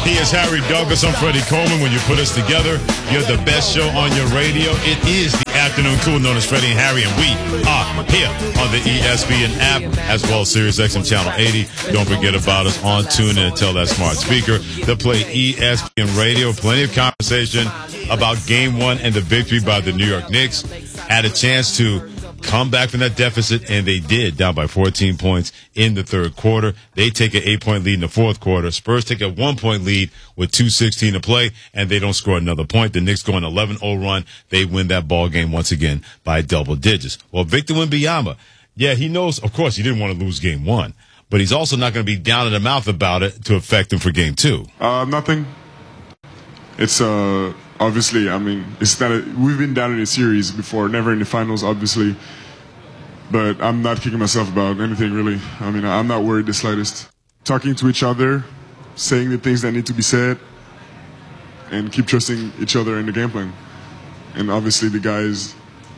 He is Harry Douglas. I'm Freddie Coleman. When you put us together, you're the best show on your radio. It is the afternoon crew known as Freddie and Harry, and we are here on the ESPN app as well as SiriusXM Channel 80. Don't forget about us on TuneIn and tell that smart speaker to play ESPN Radio. Plenty of conversation about Game 1 and the victory by the New York Knicks. Had a chance to come back from that deficit, and they did, down by 14 points in the third quarter. They take an 8-point lead in the fourth quarter. Spurs take a 1-point lead with 2:16 to play, and they don't score another point. The Knicks go on an 11-0 run. They win that ball game once again by double digits. Well, Victor Wembanyama, yeah, he knows, of course, he didn't want to lose Game 1, but he's also not going to be down in the mouth about it to affect him for Game 2. Nothing. It's obviously, I mean, it's not we've been down in a series before, never in the finals, obviously. But I'm not kicking myself about anything, really. I mean, I'm not worried the slightest. Talking to each other, saying the things that need to be said, and keep trusting each other in the game plan. And obviously the guys,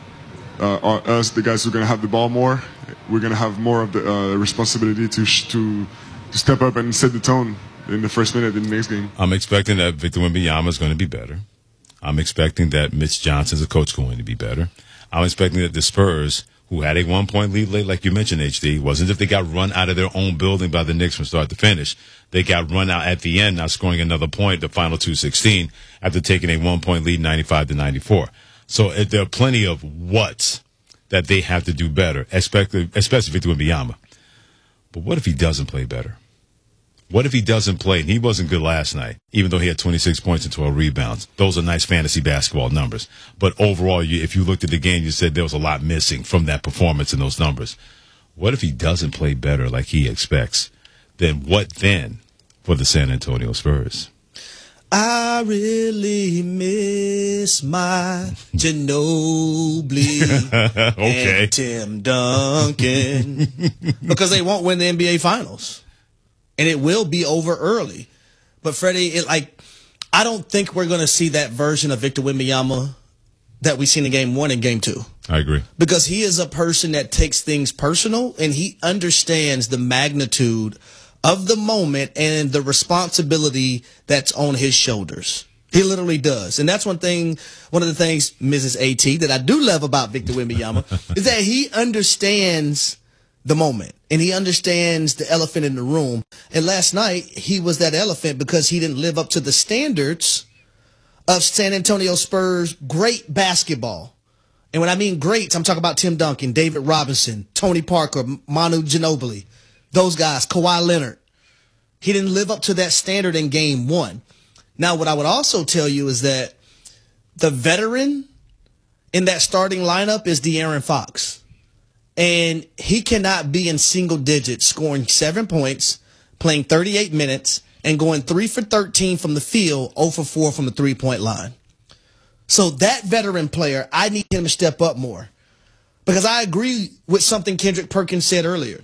the guys who are going to have the ball more, we're going to have more of the responsibility to step up and set the tone in the first minute in the next game. I'm expecting that Victor Wembanyama is going to be better. I'm expecting that Mitch Johnson, the coach, is going to be better. I'm expecting that the Spurs, who had a 1-point lead late, like you mentioned, HD, wasn't if they got run out of their own building by the Knicks from start to finish. They got run out at the end, not scoring another point, the final 2:16, after taking a 1-point lead 95-94. So there are plenty of what's that they have to do better, especially Victor Wembanyama. But what if he doesn't play better? What if he doesn't play? And he wasn't good last night, even though he had 26 points and 12 rebounds. Those are nice fantasy basketball numbers. But overall, if you looked at the game, you said there was a lot missing from that performance and those numbers. What if he doesn't play better like he expects? Then what then for the San Antonio Spurs? I really miss my Ginobili okay. and Tim Duncan because they won't win the NBA Finals. And it will be over early. But, Freddie, I don't think we're going to see that version of Victor Wembanyama that we seen in Game 1 and Game 2. I agree. Because he is a person that takes things personal, and he understands the magnitude of the moment and the responsibility that's on his shoulders. He literally does. And that's one of the things, Mrs. AT, that I do love about Victor Wembanyama is that he understands the moment, and he understands the elephant in the room. And last night, he was that elephant because he didn't live up to the standards of San Antonio Spurs' great basketball. And when I mean greats, I'm talking about Tim Duncan, David Robinson, Tony Parker, Manu Ginobili, those guys, Kawhi Leonard. He didn't live up to that standard in Game 1. Now, what I would also tell you is that the veteran in that starting lineup is De'Aaron Fox. And he cannot be in single digits, scoring 7 points, playing 38 minutes, and going 3 for 13 from the field, 0 for 4 from the three-point line. So that veteran player, I need him to step up more. Because I agree with something Kendrick Perkins said earlier.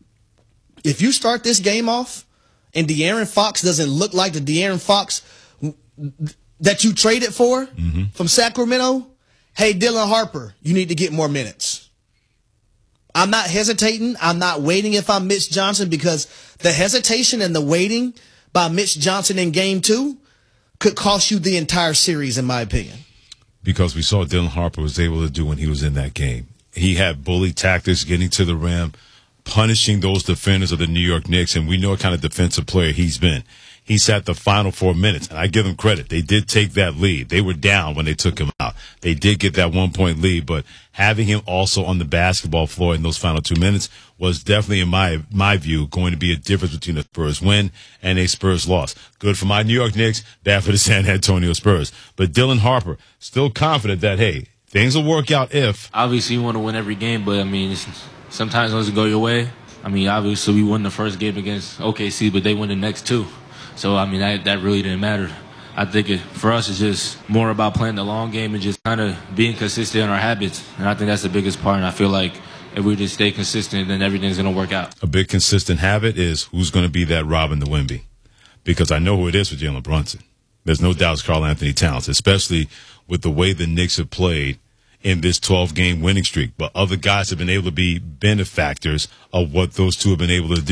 If you start this game off and De'Aaron Fox doesn't look like the De'Aaron Fox that you traded for from Sacramento, hey, Dylan Harper, you need to get more minutes. I'm not hesitating. I'm not waiting if I'm Mitch Johnson, because the hesitation and the waiting by Mitch Johnson in Game 2 could cost you the entire series, in my opinion. Because we saw Dylan Harper was able to do when he was in that game. He had bully tactics, getting to the rim, punishing those defenders of the New York Knicks, and we know what kind of defensive player he's been. He sat the final 4 minutes, and I give him credit. They did take that lead. They were down when they took him out. They did get that 1-point lead, but having him also on the basketball floor in those final 2 minutes was definitely, in my view, going to be a difference between a Spurs win and a Spurs loss. Good for my New York Knicks, bad for the San Antonio Spurs. But Dylan Harper, still confident that, hey, things will work out if. Obviously, you want to win every game, but, I mean, sometimes it doesn't go your way. I mean, obviously, we won the first game against OKC, but they won the next two. So, I mean, that really didn't matter. I think for us, it's just more about playing the long game and just kind of being consistent in our habits. And I think that's the biggest part. And I feel like if we just stay consistent, then everything's going to work out. A big consistent habit is who's going to be that Robin the Wemby. Because I know who it is for Jalen Brunson. There's no doubt it's Karl-Anthony Towns, especially with the way the Knicks have played in this 12-game winning streak. But other guys have been able to be benefactors of what those two have been able to do.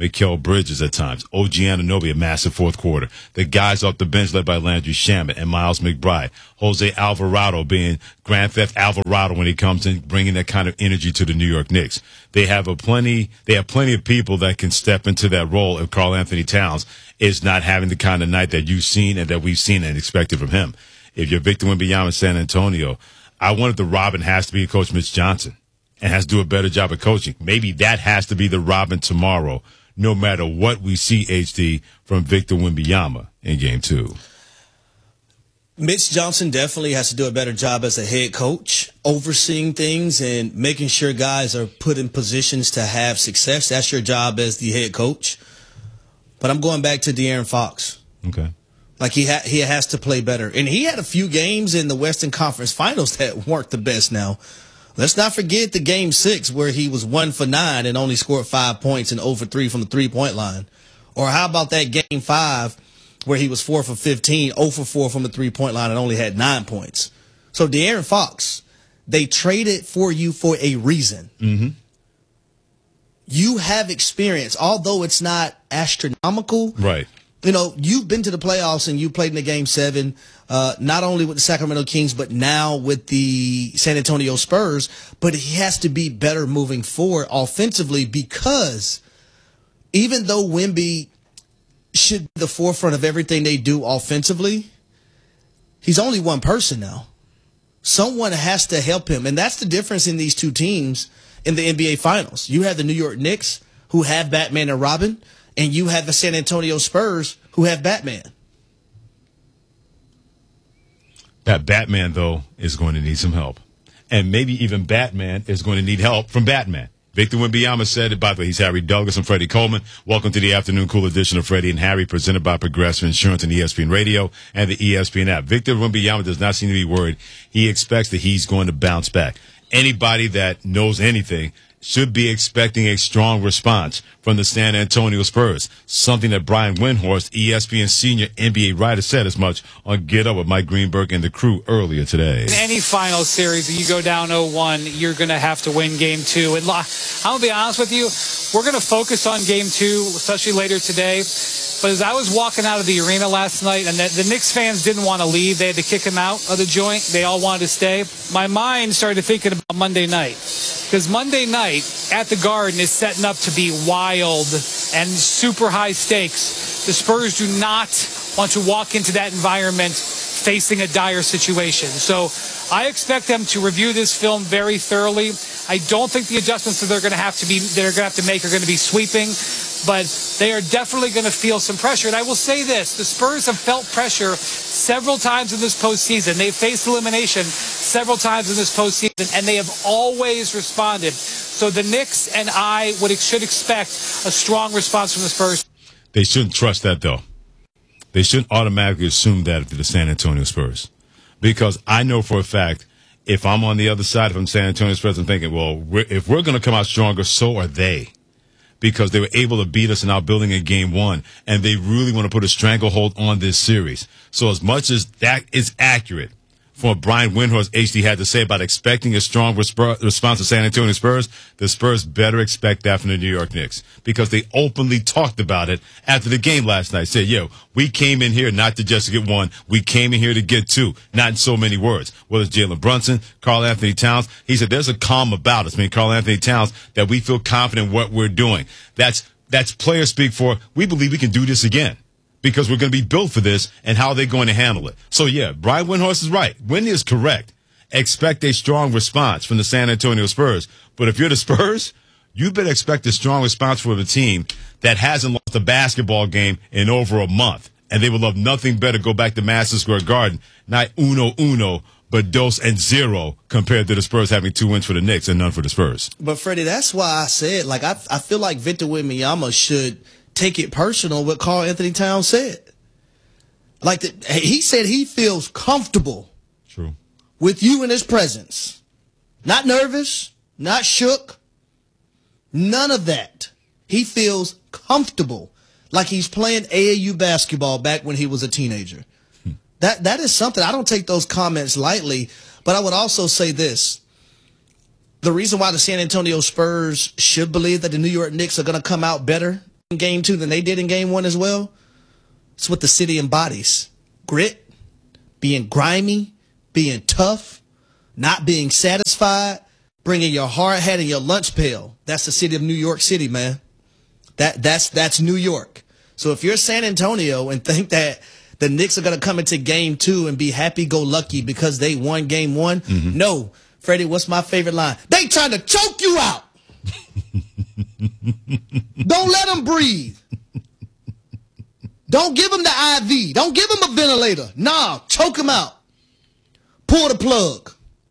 Mikal Bridges at times. OG Anunoby, a massive fourth quarter. The guys off the bench led by Landry Shamet and Miles McBride. Jose Alvarado being Grand Theft Alvarado when he comes in, bringing that kind of energy to the New York Knicks. They have plenty of people that can step into that role if Karl Anthony Towns is not having the kind of night that you've seen and that we've seen and expected from him. If you're Victor Wembanyama in San Antonio, I wanted the Robin has to be Coach Mitch Johnson and has to do a better job of coaching. Maybe that has to be the Robin tomorrow, no matter what we see, HD, from Victor Wembanyama in Game 2. Mitch Johnson definitely has to do a better job as a head coach, overseeing things and making sure guys are put in positions to have success. That's your job as the head coach. But I'm going back to De'Aaron Fox. Okay. Like he has to play better. And he had a few games in the Western Conference Finals that weren't the best now. Let's not forget the Game 6 where he was 1 for 9 and only scored 5 points and 0 for 3 from the three-point line. Or how about that Game 5 where he was 4 for 15, 0 for 4 from the three-point line and only had 9 points. So De'Aaron Fox, they traded for you for a reason. Mm-hmm. You have experience, although it's not astronomical. Right. You know, you've been to the playoffs and you played in the Game 7, not only with the Sacramento Kings, but now with the San Antonio Spurs. But he has to be better moving forward offensively because even though Wemby should be the forefront of everything they do offensively, he's only one person now. Someone has to help him. And that's the difference in these two teams in the NBA Finals. You have the New York Knicks, who have Batman and Robin, and you have the San Antonio Spurs, who have Batman. That Batman, though, is going to need some help. And maybe even Batman is going to need help from Batman. Victor Wembanyama said it. By the way, he's Harry Douglas and Freddie Coleman. Welcome to the Afternoon Cool edition of Freddie and Harry, presented by Progressive Insurance and ESPN Radio and the ESPN app. Victor Wembanyama does not seem to be worried. He expects that he's going to bounce back. Anybody that knows anything should be expecting a strong response from the San Antonio Spurs, something that Brian Windhorst, ESPN senior NBA writer, said as much on Get Up with Mike Greenberg and the crew earlier today. In any final series, you go down 0-1, you're going to have to win Game 2. And I'm going to be honest with you, we're going to focus on Game 2, especially later today. But as I was walking out of the arena last night, and the Knicks fans didn't want to leave, they had to kick him out of the joint. They all wanted to stay. My mind started thinking about Monday night. Because Monday night at the Garden is setting up to be wild and super high stakes. The Spurs do not want to walk into that environment facing a dire situation. So I expect them to review this film very thoroughly. I don't think the adjustments that they're going to have to make are going to be sweeping, but they are definitely going to feel some pressure. And I will say this, the Spurs have felt pressure several times in this postseason. They've faced elimination several times in this postseason, and they have always responded. So the Knicks and I should expect a strong response from the Spurs. They shouldn't trust that, though. They shouldn't automatically assume that to the San Antonio Spurs. Because I know for a fact, if I'm on the other side, if I'm San Antonio Spurs, I'm thinking, well, if we're going to come out stronger, so are they. Because they were able to beat us in our building in Game 1, and they really want to put a stranglehold on this series. So as much as that is accurate from what Brian Windhorst HD had to say about expecting a strong response to San Antonio Spurs, the Spurs better expect that from the New York Knicks, because they openly talked about it after the game last night. Said, yo, we came in here not to just get one. We came in here to get two, not in so many words. Whether it's Jalen Brunson, Karl Anthony Towns, he said there's a calm about us. I mean, Karl Anthony Towns, that we feel confident in what we're doing. That's player speak for, we believe we can do this again, because we're going to be built for this, and how they're going to handle it. So, yeah, Brian Windhorst is right. Wynn is correct. Expect a strong response from the San Antonio Spurs. But if you're the Spurs, you better expect a strong response from a team that hasn't lost a basketball game in over a month. And they would love nothing better to go back to Madison Square Garden, not 1-1, but 2-0, compared to the Spurs having 2 wins for the Knicks and none for the Spurs. But, Freddie, that's why I said, like, I feel like Victor Wembanyama should take it personal what Karl Anthony Towns said. Like, he said he feels comfortable True. with you in his presence. Not nervous, not shook, none of that. He feels comfortable, like he's playing AAU basketball back when he was a teenager. That is something. I don't take those comments lightly, but I would also say this. The reason why the San Antonio Spurs should believe that the New York Knicks are going to come out better game 2 than they did in game 1 as well. It's what the city embodies. Grit, being grimy, being tough, not being satisfied, bringing your hard hat and your lunch pail. That's the city of New York City, man. That's New York. So if you're San Antonio and think that the Knicks are going to come into game 2 and be happy-go-lucky because they won game 1, no. Freddie, what's my favorite line? They trying to choke you out. Don't let them breathe. Don't give them the IV. Don't give them a ventilator. Nah, choke them out. Pull the plug.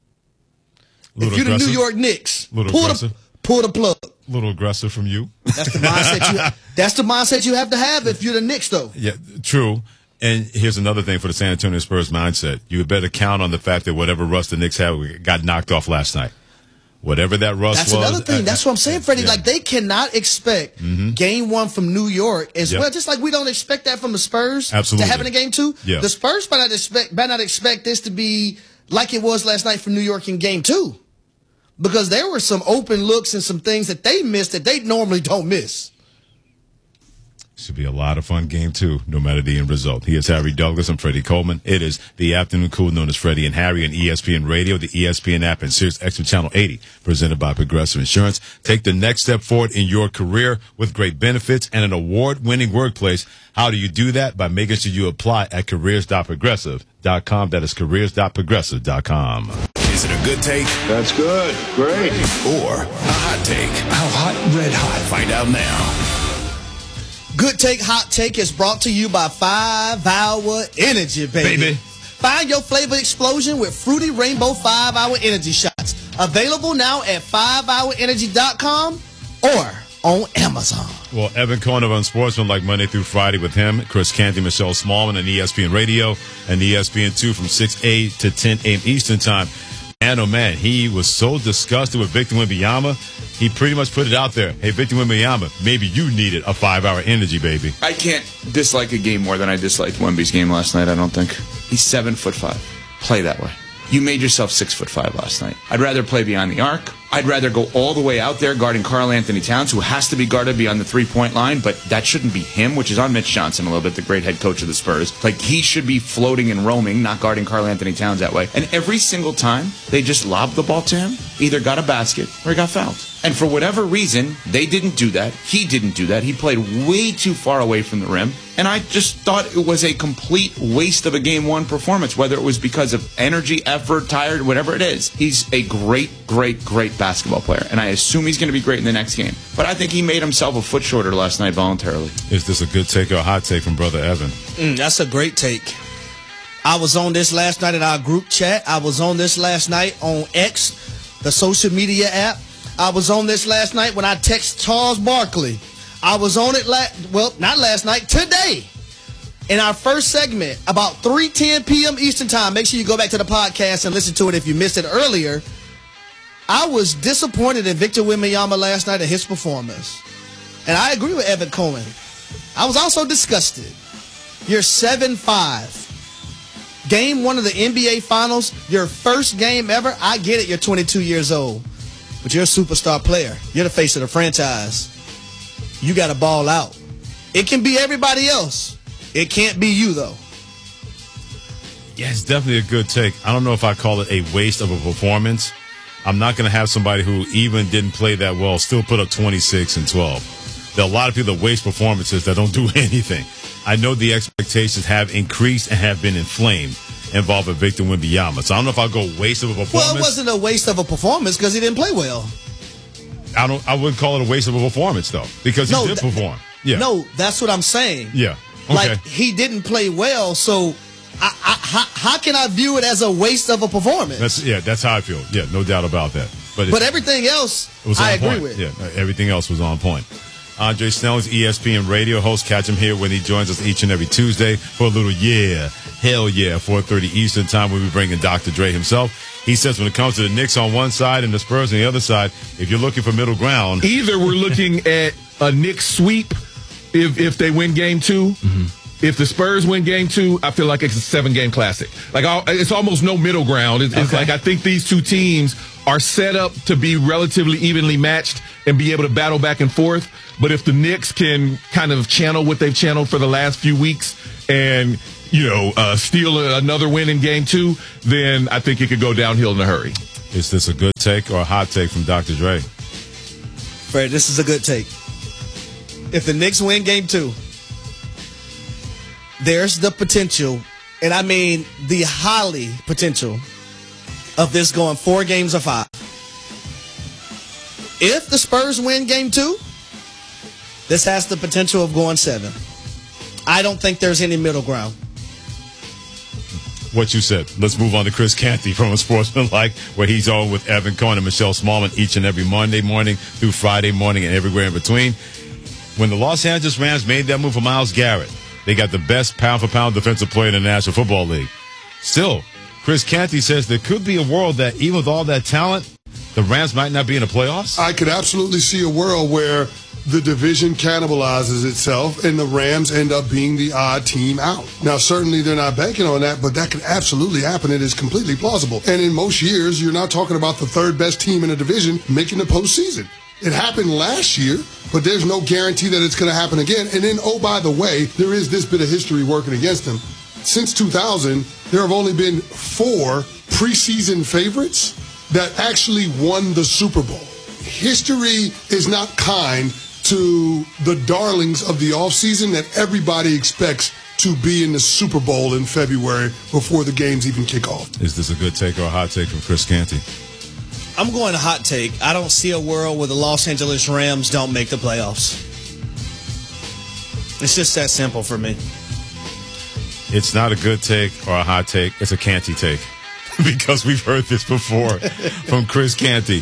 If you're the New York Knicks, pull the plug. A little aggressive from you. That's the mindset that's the mindset you have to have if you're the Knicks, though. Yeah, true. And here's another thing for the San Antonio Spurs mindset. You better count on the fact that whatever rust the Knicks had got knocked off last night. Whatever that rust was. That's another thing. That's what I'm saying, Freddie. Yeah. Like, they cannot expect game 1 from New York as well, just like we don't expect that from the Spurs to happen in game 2. Yeah. The Spurs might not expect this to be like it was last night from New York in game 2. Because there were some open looks and some things that they missed that they normally don't miss. Should be a lot of fun game 2, no matter the end result. He is Harry Douglas. I'm Freddie Coleman. It is the afternoon cool known as Freddie and Harry on ESPN Radio, the ESPN app, and Sirius XM Channel 80, presented by Progressive Insurance. Take the next step forward in your career with great benefits and an award-winning workplace. How do you do that? By making sure you apply at careers.progressive.com. That is careers.progressive.com. Is it a good take? That's good. Great. Or a hot take? How hot? Red hot. Find out now. Good Take, Hot Take is brought to you by 5-Hour Energy, baby. Find your flavor explosion with Fruity Rainbow 5-Hour Energy Shots. Available now at 5hourenergy.com or on Amazon. Well, Evan Cohen of Unsportsmanlike Monday through Friday with him, Chris Canty, Michelle Smallman on ESPN Radio and ESPN2 from 6 a.m. to 10 a.m. Eastern Time. Man, oh man, he was so disgusted with Victor Wembanyama. He pretty much put it out there. Hey, Victor Wembanyama, maybe you needed a 5-hour energy, baby. I can't dislike a game more than I disliked Wemby's game last night, I don't think. He's 7'5". Play that way. You made yourself 6'5" last night. I'd rather play beyond the arc. I'd rather go all the way out there guarding Karl Anthony Towns, who has to be guarded beyond the three-point line, but that shouldn't be him, which is on Mitch Johnson a little bit, the great head coach of the Spurs. Like, he should be floating and roaming, not guarding Karl Anthony Towns that way. And every single time they just lobbed the ball to him, either got a basket or he got fouled. And for whatever reason, they didn't do that. He didn't do that. He played way too far away from the rim. And I just thought it was a complete waste of a Game 1 performance, whether it was because of energy, effort, tired, whatever it is. He's a great, great, great basketball player. And I assume he's going to be great in the next game. But I think he made himself a foot shorter last night voluntarily. Is this a good take or a hot take from Brother Evan? That's a great take. I was on this last night in our group chat. I was on this last night on X, the social media app. I was on this last night when I text Charles Barkley. I was on it, not last night, today. In our first segment, about 3:10 p.m. Eastern Time. Make sure you go back to the podcast and listen to it if you missed it earlier. I was disappointed in Victor Wembanyama last night and his performance. And I agree with Evan Cohen. I was also disgusted. You're 7'5". Game 1 of the NBA Finals, your first game ever. I get it, you're 22 years old. But you're a superstar player. You're the face of the franchise. You got to ball out. It can be everybody else. It can't be you, though. Yeah, it's definitely a good take. I don't know if I call it a waste of a performance. I'm not going to have somebody who even didn't play that well still put up 26 and 12. There are a lot of people that waste performances that don't do anything. I know the expectations have increased and have been inflamed involving Victor Wembanyama. So I don't know if I'll go waste of a performance. Well, it wasn't a waste of a performance because he didn't play well. I wouldn't call it a waste of a performance, though, because he did perform. Yeah. No, that's what I'm saying. Yeah. Okay. Like, he didn't play well, so how can I view it as a waste of a performance? That's how I feel. Yeah, no doubt about that. But everything else, I agree with. Yeah, everything else was on point. Andre Snelling's ESPN radio host. Catch him here when he joins us each and every Tuesday for a little hell yeah, 4:30 Eastern Time. We'll be bringing Dr. Dre himself. He says when it comes to the Knicks on one side and the Spurs on the other side, if you're looking for middle ground, either we're looking at a Knicks sweep if they win Game 2, If the Spurs win game 2, I feel like it's a 7-game classic. Like, it's almost no middle ground. It's like I think these two teams are set up to be relatively evenly matched and be able to battle back and forth. But if the Knicks can kind of channel what they've channeled for the last few weeks and, steal another win in game 2, then I think it could go downhill in a hurry. Is this a good take or a hot take from Dr. Dre? Fred, this is a good take. If the Knicks win game 2, there's the potential, and I mean the highly potential, of this going 4 games or 5. If the Spurs win game 2, this has the potential of going 7. I don't think there's any middle ground. What you said. Let's move on to Chris Canty from Unsportsmanlike, where he's on with Evan Cohen and Michelle Smallman each and every Monday morning through Friday morning and everywhere in between. When the Los Angeles Rams made that move for Myles Garrett, they got the best pound-for-pound defensive player in the National Football League. Still, Chris Canty says there could be a world that even with all that talent, the Rams might not be in the playoffs. I could absolutely see a world where the division cannibalizes itself and the Rams end up being the odd team out. Now, certainly they're not banking on that, but that could absolutely happen. It is completely plausible. And in most years, you're not talking about the third best team in a division making the postseason. It happened last year, but there's no guarantee that it's going to happen again. And then, oh, by the way, there is this bit of history working against them. Since 2000, there have only been 4 preseason favorites that actually won the Super Bowl. History is not kind to the darlings of the offseason that everybody expects to be in the Super Bowl in February before the games even kick off. Is this a good take or a hot take from Chris Canty? I'm going to hot take. I don't see a world where the Los Angeles Rams don't make the playoffs. It's just that simple for me. It's not a good take or a hot take. It's a Canty take. Because we've heard this before from Chris Canty.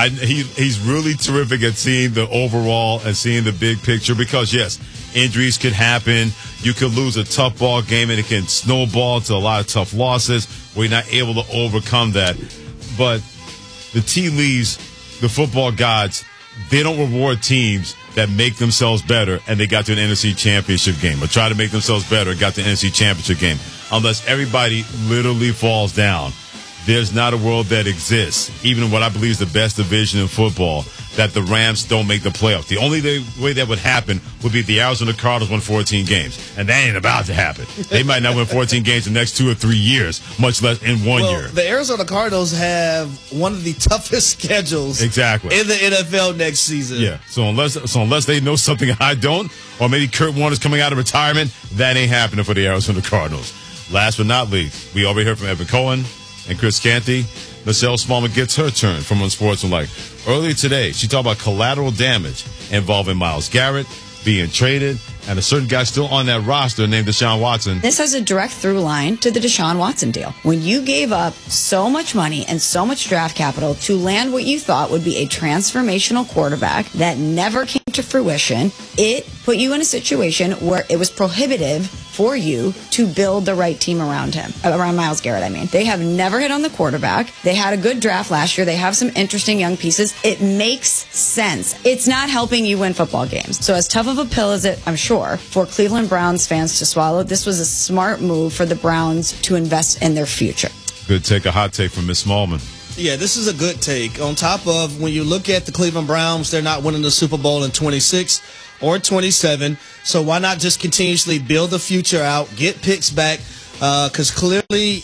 He's really terrific at seeing the overall and seeing the big picture because, yes, injuries could happen. You could lose a tough ball game and it can snowball to a lot of tough losses where you're not able to overcome that. But the tea leaves, the football gods, they don't reward teams that make themselves better and they got to an NFC championship game or try to make themselves better and got to the NFC championship game. Unless everybody literally falls down. There's not a world that exists, even in what I believe is the best division in football, that the Rams don't make the playoffs. The only way that would happen would be if the Arizona Cardinals won 14 games. And that ain't about to happen. They might not win 14 games in the next 2 or 3 years, much less in one year. The Arizona Cardinals have one of the toughest schedules in the NFL next season. Yeah, so unless they know something I don't, or maybe Kurt Warner's coming out of retirement, that ain't happening for the Arizona Cardinals. Last but not least, we already heard from Evan Cohen and Chris Canty. Michelle Smallman gets her turn from Unsportsmanlike. Earlier today, she talked about collateral damage involving Myles Garrett being traded and a certain guy still on that roster named Deshaun Watson. This has a direct through line to the Deshaun Watson deal. When you gave up so much money and so much draft capital to land what you thought would be a transformational quarterback that never came to fruition, it put you in a situation where it was prohibitive for you to build the right team around him, around Myles Garrett, I mean. They have never hit on the quarterback. They had a good draft last year. They have some interesting young pieces. It makes sense. It's not helping you win football games. So as tough of a pill as it, I'm sure, for Cleveland Browns fans to swallow, this was a smart move for the Browns to invest in their future. Good take, a hot take from Miss Smallman. Yeah, this is a good take. On top of when you look at the Cleveland Browns, they're not winning the Super Bowl in 26 or 27. So why not just continuously build the future out, get picks back? Because clearly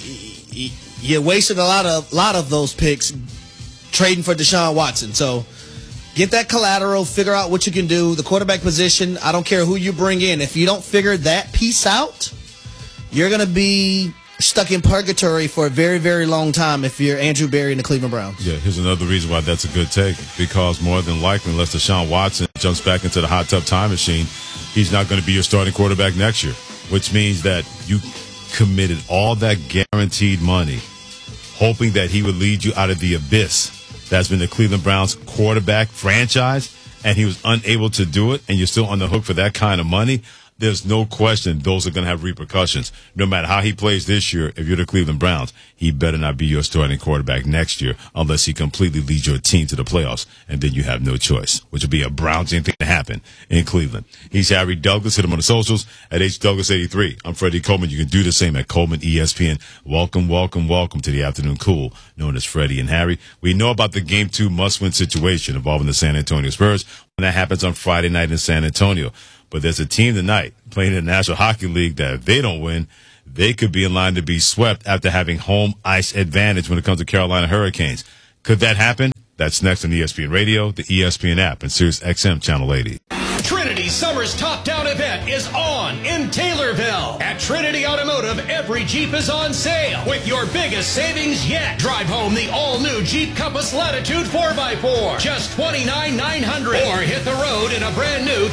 you wasted a lot of those picks trading for Deshaun Watson. So get that collateral, figure out what you can do. The quarterback position, I don't care who you bring in. If you don't figure that piece out, you're going to be stuck in purgatory for a very, very long time if you're Andrew Berry and the Cleveland Browns. Yeah, here's another reason why that's a good take. Because more than likely, unless Deshaun Watson jumps back into the hot tub time machine, he's not going to be your starting quarterback next year, which means that you committed all that guaranteed money, hoping that he would lead you out of the abyss that's been the Cleveland Browns quarterback franchise, and he was unable to do it, and you're still on the hook for that kind of money. there's no question those are going to have repercussions. No matter how he plays this year, if you're the Cleveland Browns, he better not be your starting quarterback next year unless he completely leads your team to the playoffs, and then you have no choice, which would be a Brownian thing to happen in Cleveland. He's Harry Douglas. Hit him on the socials at HDouglas83. I'm Freddie Coleman. You can do the same at Coleman ESPN. Welcome, welcome, welcome to the Afternoon Cool, known as Freddie and Harry. We know about the Game 2 must-win situation involving the San Antonio Spurs when that happens on Friday night in San Antonio. But there's a team tonight playing in the National Hockey League that if they don't win, they could be in line to be swept after having home ice advantage when it comes to Carolina Hurricanes. Could that happen? That's next on ESPN Radio, the ESPN app, and Sirius XM Channel 80. Trinity Summer's Top Down event is on in Taylorville. At Trinity Automotive, every Jeep is on sale with your biggest savings yet. Drive home the all-new Jeep Compass Latitude 4x4, just $29,900. Or hit the road in a brand-new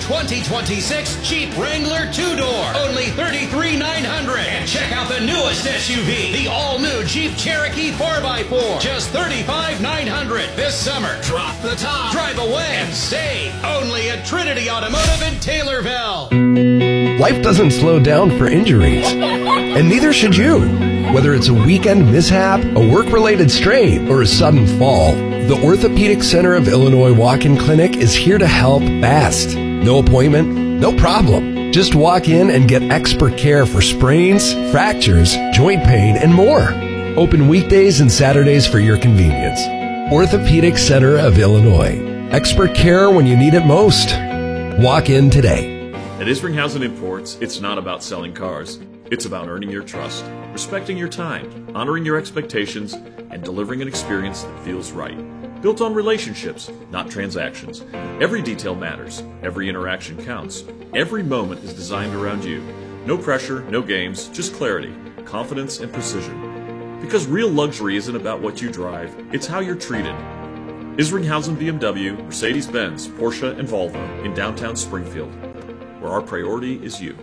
2026 Jeep Wrangler 2-door, only $33,900. And check out the newest SUV, the all-new Jeep Cherokee 4x4, just $35,900. This summer, drop the top, drive away, and save only at Trinity Automotive in Taylorville. Life doesn't slow down for injuries, and neither should you. Whether it's a weekend mishap, a work-related strain, or a sudden fall, the Orthopedic Center of Illinois Walk-In Clinic is here to help fast. No appointment, no problem. Just walk in and get expert care for sprains, fractures, joint pain, and more. Open weekdays and Saturdays for your convenience. Orthopedic Center of Illinois. Expert care when you need it most. Walk in today. At Isringhausen Imports, it's not about selling cars. It's about earning your trust, respecting your time, honoring your expectations, and delivering an experience that feels right. Built on relationships, not transactions. Every detail matters. Every interaction counts. Every moment is designed around you. No pressure, no games, just clarity, confidence, and precision. Because real luxury isn't about what you drive, it's how you're treated. Isringhausen BMW, Mercedes-Benz, Porsche, and Volvo in downtown Springfield, where our priority is you.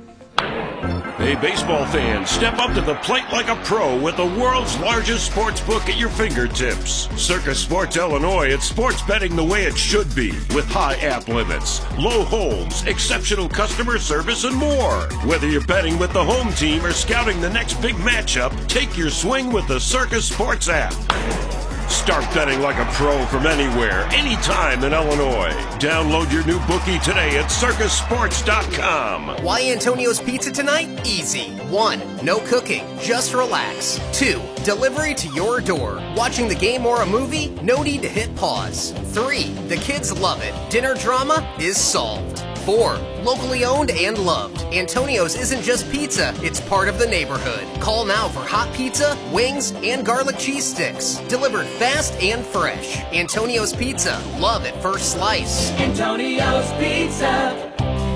Hey, baseball fans, step up to the plate like a pro with the world's largest sports book at your fingertips. Circus Sports Illinois, it's sports betting the way it should be, with high app limits, low holds, exceptional customer service, and more. Whether you're betting with the home team or scouting the next big matchup, take your swing with the Circus Sports app. Start betting like a pro from anywhere, anytime in Illinois. Download your new bookie today at circusports.com. Why Antonio's Pizza tonight? Easy. 1. No cooking. Just relax. 2. Delivery to your door. Watching the game or a movie? No need to hit pause. 3. The kids love it. Dinner drama is solved. 4. Locally owned and loved. Antonio's isn't just pizza, it's part of the neighborhood. Call now for hot pizza, wings, and garlic cheese sticks. Delivered fast and fresh. Antonio's Pizza. Love at first slice. Antonio's Pizza.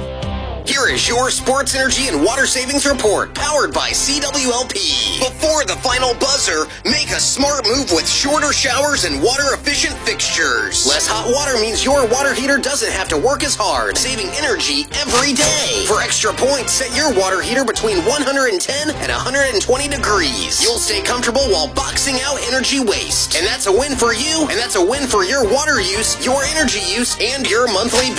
Here is your Sports Energy and Water Savings Report, powered by CWLP. Before the final buzzer, make a smart move with shorter showers and water-efficient fixtures. Less hot water means your water heater doesn't have to work as hard, saving energy every day. For extra points, set your water heater between 110 and 120 degrees. You'll stay comfortable while boxing out energy waste. And that's a win for you, and that's a win for your water use, your energy use, and your monthly